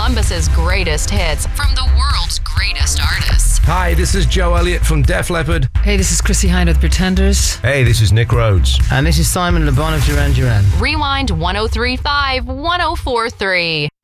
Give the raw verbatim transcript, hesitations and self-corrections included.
Columbus's greatest hits from the world's greatest artists. Hi, this is Joe Elliott from Def Leppard. Hey, this is Chrissy Hynde of Pretenders. Hey, this is Nick Rhodes. And this is Simon Le Bon of Duran Duran. Rewind one oh three point five, one oh four point three.